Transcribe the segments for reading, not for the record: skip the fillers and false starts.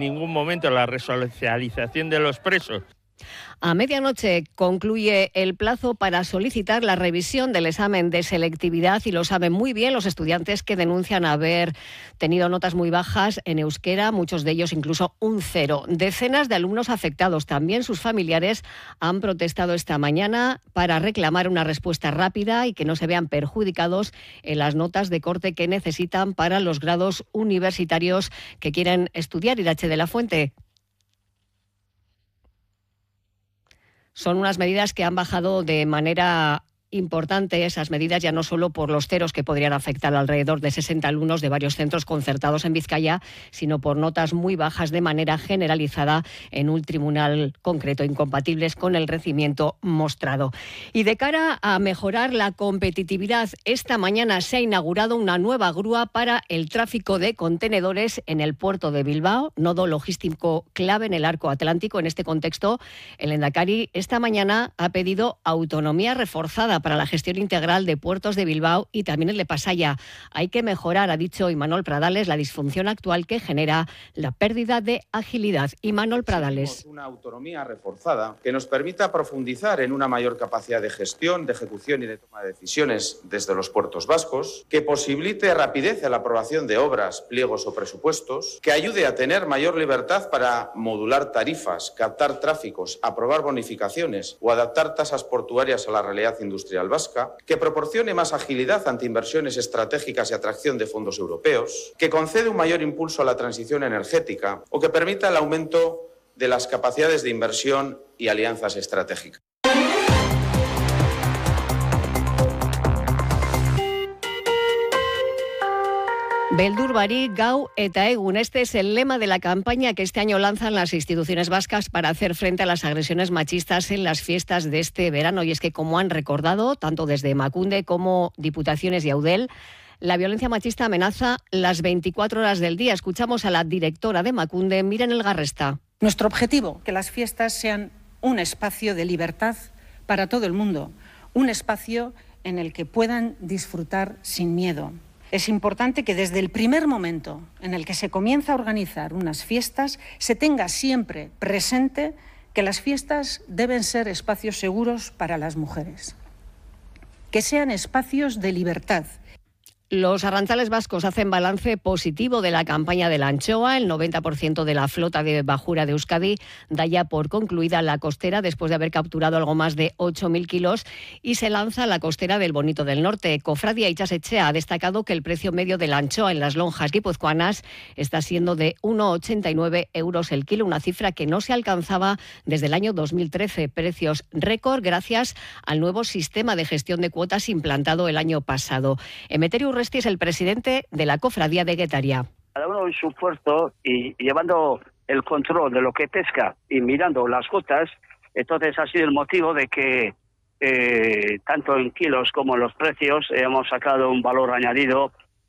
ningún momento la resocialización de los presos. A medianoche concluye el plazo para solicitar la revisión del examen de selectividad y lo saben muy bien los estudiantes que denuncian haber tenido notas muy bajas en euskera, muchos de ellos incluso un 0. Decenas de alumnos afectados, también sus familiares, han protestado esta mañana para reclamar una respuesta rápida y que no se vean perjudicados en las notas de corte que necesitan para los grados universitarios que quieren estudiar. Irache de la Fuente. Son unas medidas que han bajado de manera importante, esas medidas, ya no solo por los ceros que podrían afectar alrededor de 60 alumnos de varios centros concertados en Vizcaya, sino por notas muy bajas de manera generalizada en un tribunal concreto, incompatibles con el rendimiento mostrado. Y de cara a mejorar la competitividad, esta mañana se ha inaugurado una nueva grúa para el tráfico de contenedores en el puerto de Bilbao, nodo logístico clave en el arco atlántico. En este contexto, el Lehendakari esta mañana ha pedido autonomía reforzada para la gestión integral de puertos de Bilbao y también el de Pasaia. Hay que mejorar, ha dicho Imanol Pradales, la disfunción actual que genera la pérdida de agilidad. Imanol Pradales. Una autonomía reforzada que nos permita profundizar en una mayor capacidad de gestión, de ejecución y de toma de decisiones desde los puertos vascos, que posibilite rapidez en la aprobación de obras, pliegos o presupuestos, que ayude a tener mayor libertad para modular tarifas, captar tráficos, aprobar bonificaciones o adaptar tasas portuarias a la realidad industrial vasca, que proporcione más agilidad ante inversiones estratégicas y atracción de fondos europeos, que concede un mayor impulso a la transición energética o que permita el aumento de las capacidades de inversión y alianzas estratégicas. Beldur barik, gau eta egun. Este es el lema de la campaña que este año lanzan las instituciones vascas para hacer frente a las agresiones machistas en las fiestas de este verano. Y es que, como han recordado, tanto desde Emakunde como Diputaciones y Eudel, la violencia machista amenaza las 24 horas del día. Escuchamos a la directora de Emakunde, Miren Elgarresta. Nuestro objetivo, que las fiestas sean un espacio de libertad para todo el mundo, un espacio en el que puedan disfrutar sin miedo. Es importante que desde el primer momento en el que se comienza a organizar unas fiestas se tenga siempre presente que las fiestas deben ser espacios seguros para las mujeres, que sean espacios de libertad. Los arrantzales vascos hacen balance positivo de la campaña de la anchoa. El 90% de la flota de bajura de Euskadi da ya por concluida la costera después de haber capturado algo más de 8.000 kilos y se lanza a la costera del Bonito del Norte. Cofradia Itsasechea ha destacado que el precio medio de la anchoa en las lonjas guipuzcoanas está siendo de 1,89 euros el kilo, una cifra que no se alcanzaba desde el año 2013. Precios récord gracias al nuevo sistema de gestión de cuotas implantado el año pasado. Emeterio Urresti es el presidente de la Cofradía de Guetaria. Cada uno en su puerto y llevando el control de lo que pesca y mirando las cuotas, entonces ha sido el motivo de que tanto en kilos como en los precios hemos sacado un valor añadido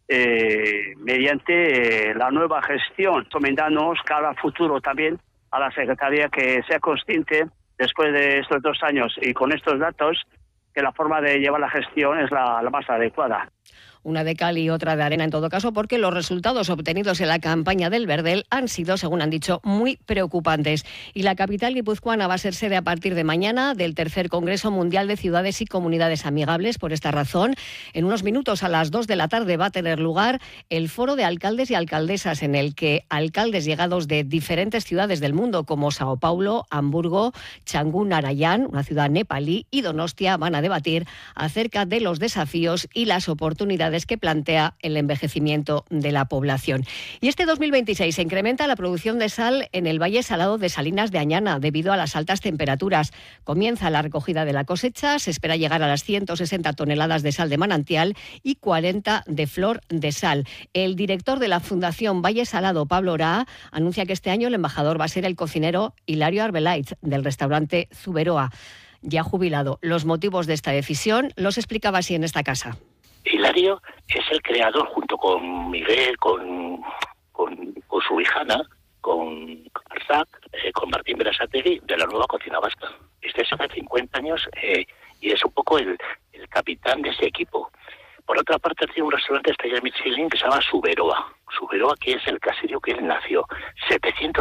mediante la nueva gestión, recomendándonos cara futuro también a la Secretaría que sea consciente después de estos 2 años y con estos datos que la forma de llevar la gestión es la más adecuada. Una de cal y otra de arena en todo caso, porque los resultados obtenidos en la campaña del Verdel han sido, según han dicho, muy preocupantes. Y la capital guipuzcoana va a ser sede a partir de mañana del tercer Congreso Mundial de Ciudades y Comunidades Amigables. Por esta razón, en unos minutos a las 2 de la tarde va a tener lugar el foro de alcaldes y alcaldesas, en el que alcaldes llegados de diferentes ciudades del mundo, como Sao Paulo, Hamburgo, Changún, Arayán, una ciudad nepalí, y Donostia, van a debatir acerca de los desafíos y las oportunidades que plantea el envejecimiento de la población. Y este 2026 se incrementa la producción de sal en el Valle Salado de Salinas de Añana debido a las altas temperaturas. Comienza la recogida de la cosecha, se espera llegar a las 160 toneladas de sal de manantial y 40 de flor de sal. El director de la Fundación Valle Salado, Pablo Oraa, anuncia que este año el embajador va a ser el cocinero Hilario Arbelait del restaurante Zuberoa, ya jubilado. Los motivos de esta decisión los explicaba así en esta casa. Hilario es el creador, junto con Miguel, con su hijana, con Arzac, con Martín Berasategui, de la nueva cocina vasca. Este es hace 50 años y es un poco el capitán de ese equipo. Por otra parte, tiene un restaurante estrella Michelin que se llama Zuberoa. Zuberoa, que es el caserío que él nació. 700